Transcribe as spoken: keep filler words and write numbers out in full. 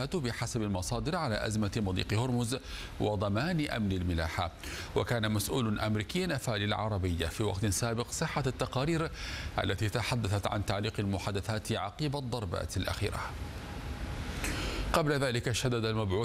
المحادثات بحسب المصادر على أزمة مضيق هرمز وضمان أمن الملاحة. وكان مسؤول أمريكي نفى للعربية في وقت سابق صحة التقارير التي تحدثت عن تعليق المحادثات عقب الضربات الأخيرة. قبل ذلك شدد المبعوث